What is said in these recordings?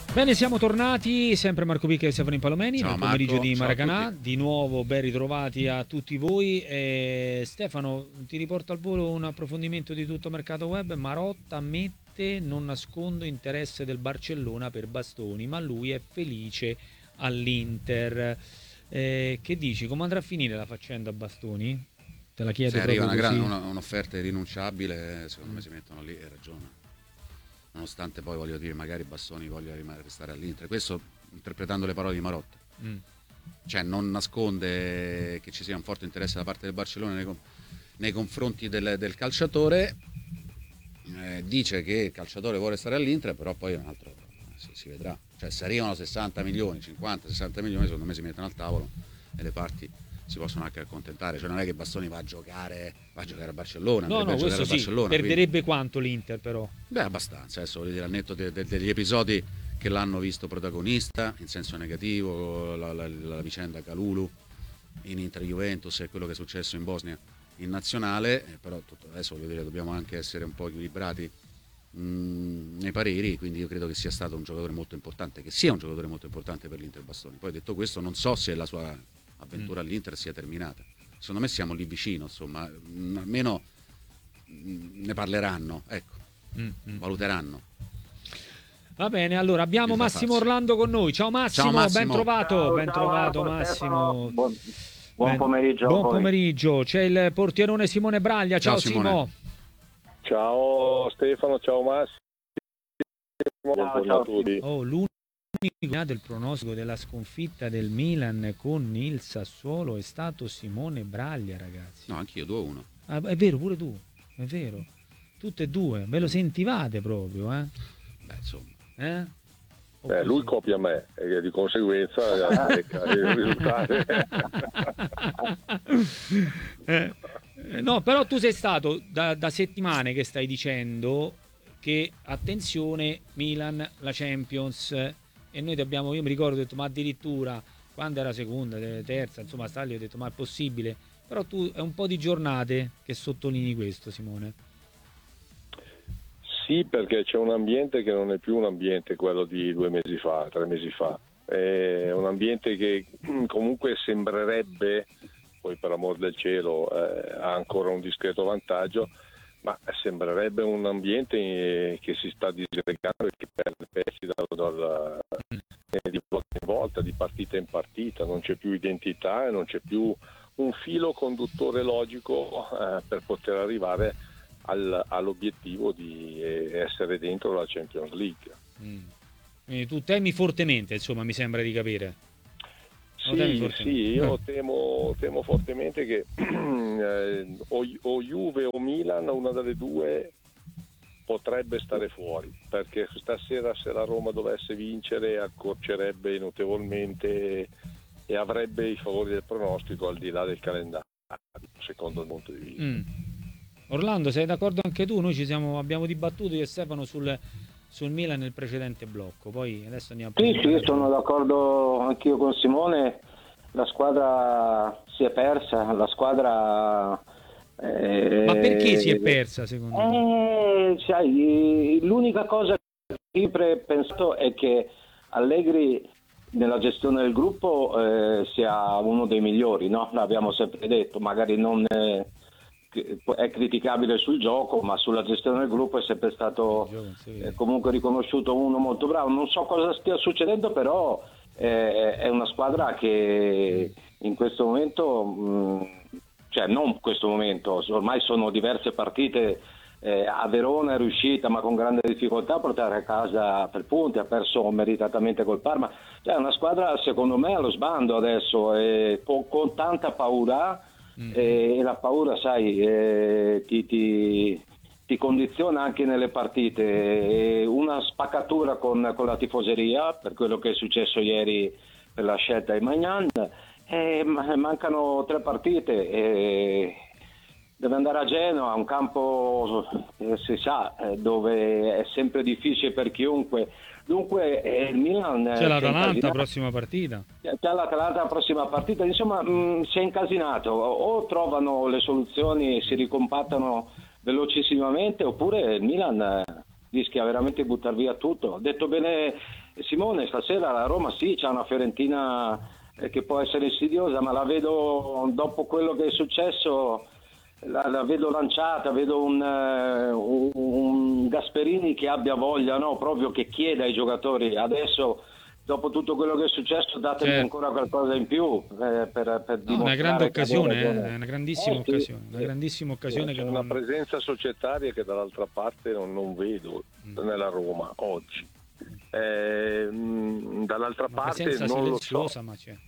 Bene, siamo tornati, sempre Marco Picca e Stefano Impalomeni, Ciao nel pomeriggio Marco, di ciao a Maracanã. tutti. Di nuovo ben ritrovati a tutti voi. Stefano, ti riporto al volo un approfondimento di tutto mercato web. Marotta ammette: non nascondo interesse del Barcellona per Bastoni, ma lui è felice all'Inter. Che dici? Come andrà a finire la faccenda Bastoni? Te la Se chiedo arriva proprio così. un'offerta irrinunciabile, secondo me si mettono lì e ragionano. Nonostante poi, voglio dire, magari Bastoni voglia restare all'Inter. Questo interpretando le parole di Marotta. Mm. Cioè non nasconde che ci sia un forte interesse da parte del Barcellona nei confronti del calciatore. Dice che il calciatore vuole stare all'Inter, però poi è un altro, si vedrà. Cioè se arrivano 60 milioni, 50-60 milioni, secondo me si mettono al tavolo e le parti si possono anche accontentare. Cioè non è che Bastoni va a giocare a Barcellona, No, andrebbe a giocare questo a sì, Barcellona. perderebbe quanto l'Inter però? Beh, abbastanza, adesso voglio dire, al netto degli episodi che l'hanno visto protagonista in senso negativo, la vicenda Kalulu in Inter-Juventus e quello che è successo in Bosnia in nazionale, però adesso voglio dire, dobbiamo anche essere un po' equilibrati nei pareri, quindi io credo che sia stato un giocatore molto importante, che sia un giocatore molto importante per l'Inter Bastoni. Poi detto questo, non so se la sua avventura all'Inter sia terminata. Secondo me siamo lì vicino, insomma, almeno ne parleranno, ecco, valuteranno. Va bene, allora abbiamo Il da Massimo farsi. Orlando con noi. Ciao Massimo, Ciao ben Massimo. trovato, ben Ciao trovato Marco, Stefano, Massimo. buon pomeriggio a Buon voi. pomeriggio, c'è il portierone Simone Braglia. Ciao, Ciao, Simone. Simo. Ciao Stefano, ciao Massimo, buongiorno ciao. a tutti. Oh, l'unico del pronostico della sconfitta del Milan con il Sassuolo è stato Simone Braglia, ragazzi. No, anch'io 2-1. Ah, è vero, pure tu, è vero. Tutte e due, ve lo sentivate proprio, eh? Beh, insomma. O così? Lui copia me e di conseguenza azzecca il risultato. No, però tu sei stato da settimane che stai dicendo che attenzione Milan, la Champions, e noi abbiamo, io mi ricordo, ho detto ma addirittura quando era seconda, terza, insomma Stalli, ho detto ma è possibile, però tu è un po' di giornate che sottolinei questo, Simone. Sì, perché c'è un ambiente che non è più un ambiente quello di 2 mesi fa, 3 mesi fa. È un ambiente che comunque sembrerebbe, poi per amor del cielo ha ancora un discreto vantaggio, ma sembrerebbe un ambiente che si sta disgregando e che perde pezzi di volta in volta, di partita in partita. Non c'è più identità e non c'è più un filo conduttore logico per poter arrivare all'obiettivo di essere dentro la Champions League. Quindi tu temi fortemente, insomma, mi sembra di capire. Sì, io temo fortemente che o Juve o Milan, una delle due, potrebbe stare fuori, perché stasera se la Roma dovesse vincere accorcerebbe notevolmente e avrebbe i favori del pronostico al di là del calendario, secondo il punto di vista. Orlando, sei d'accordo anche tu? Noi abbiamo dibattuto io e Stefano sul Milan nel precedente blocco, poi adesso andiamo a Sì, sono d'accordo anch'io con Simone. La squadra si è persa, la squadra... Ma perché si è persa secondo me? Sai, l'unica cosa che ho sempre pensato è che Allegri nella gestione del gruppo sia uno dei migliori, no? L'abbiamo sempre detto, magari non è criticabile sul gioco, ma sulla gestione del gruppo è sempre stato comunque riconosciuto uno molto bravo. Non so cosa stia succedendo, però è una squadra che in questo momento, cioè non in questo momento, ormai sono diverse partite. A Verona è riuscita, ma con grande difficoltà, a portare a casa 3 punti, ha perso meritatamente col Parma. Cioè, è una squadra secondo me allo sbando adesso, con tanta paura, e la paura, sai, ti condiziona anche nelle partite. Una spaccatura con la tifoseria per quello che è successo ieri per la scelta di Maignan. Mancano 3 partite. Deve andare a Genova, un campo si sa dove è sempre difficile per chiunque. Dunque il Milan c'è l'Atalanta prossima partita. C'è l'Atalanta prossima partita, insomma si è incasinato. O trovano le soluzioni e si ricompattano velocissimamente, oppure il Milan rischia veramente di buttar via tutto. Ha detto bene Simone, stasera la Roma sì, c'ha una Fiorentina che può essere insidiosa, ma la vedo, dopo quello che è successo, la vedo lanciata, vedo un Gasperini che abbia voglia, no? Proprio che chieda ai giocatori adesso, dopo tutto quello che è successo, datemi ancora qualcosa in più per dimostrare una grande occasione, che avete una grandissima occasione, una grandissima occasione che C'è non... una presenza societaria che dall'altra parte non vedo nella Roma oggi. Dall'altra Una parte presenza non lo so. silenziosa, ma c'è.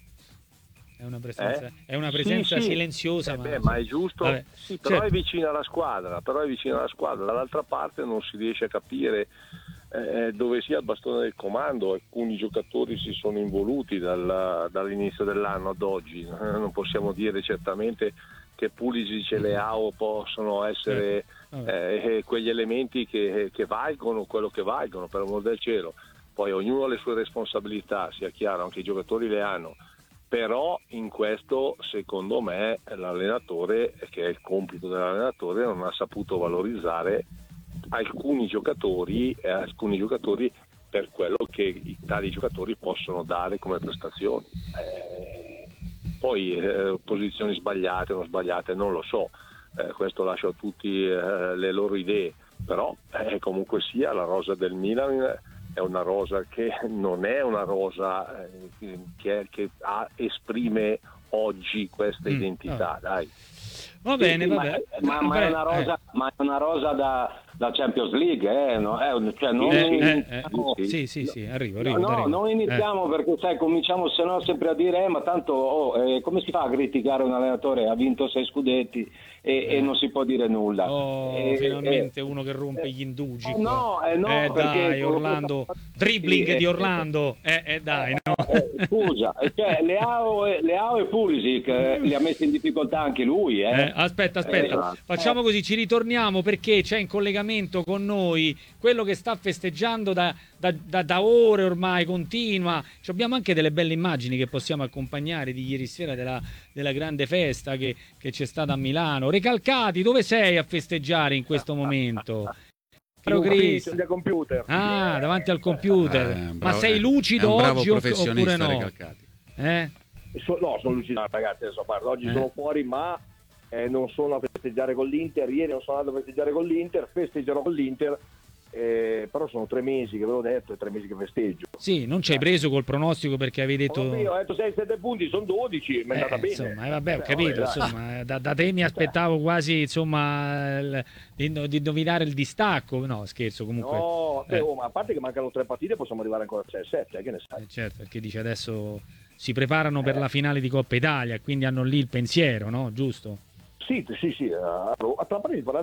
È una presenza Sì. silenziosa, Ma è giusto. Vabbè, Sì, però certo. è vicina alla squadra, dall'altra parte non si riesce a capire dove sia il bastone del comando. Alcuni giocatori si sono involuti dall'inizio dell'anno ad oggi, non possiamo dire certamente che Pulisic e Leao possono essere quegli elementi che valgono quello che valgono, per amor del cielo. Poi ognuno ha le sue responsabilità, sia chiaro, anche i giocatori le hanno. Però in questo, secondo me, l'allenatore, che è il compito dell'allenatore, non ha saputo valorizzare alcuni giocatori per quello che tali giocatori possono dare come prestazioni. Poi posizioni sbagliate o non sbagliate non lo so, questo lascio a tutti le loro idee, però comunque sia la rosa del Milan è una rosa che non è una rosa che esprime oggi questa identità, dai. Va bene, vabbè. Ma è una rosa da Champions League, no? Cioè non Sì, arrivo. No, non iniziamo perché sai, cominciamo se no sempre a dire ma tanto come si fa a criticare un allenatore? Ha vinto 6 scudetti e non si può dire nulla. Finalmente uno che rompe gli indugi. No, dai, Orlando, dribbling di Orlando. Dai, no. Scusa, cioè, Leao e Pulisic li ha messi in difficoltà anche lui. Aspetta, facciamo così, ci ritorniamo perché c'è in collegamento con noi quello che sta festeggiando da ore ormai, continua. Abbiamo anche delle belle immagini che possiamo accompagnare di ieri sera della grande festa che c'è stata a Milano. Recalcati, dove sei a festeggiare in questo momento? Computer. Davanti al computer. Ma sei lucido oggi oppure no? Recalcati. No, sono lucido, ragazzi, adesso parlo. Oggi sono fuori, ma non sono a festeggiare con l'Inter. Ieri non sono andato a festeggiare con l'Inter, festeggerò con l'Inter. Però sono 3 mesi che ve l'ho detto, 3 mesi che festeggio. Sì, non ci hai preso col pronostico perché avevi detto... Ho detto 6-7 punti, sono 12, mi è andata bene. Insomma, vabbè, ho capito, insomma, da te mi aspettavo quasi, insomma, di indovinare il distacco. No, scherzo, comunque. No, ma a parte che mancano 3 partite possiamo arrivare ancora a 6-7, che ne sai? Certo, perché dice adesso si preparano per la finale di Coppa Italia, quindi hanno lì il pensiero, no? Giusto? Sì. Tra parentesi,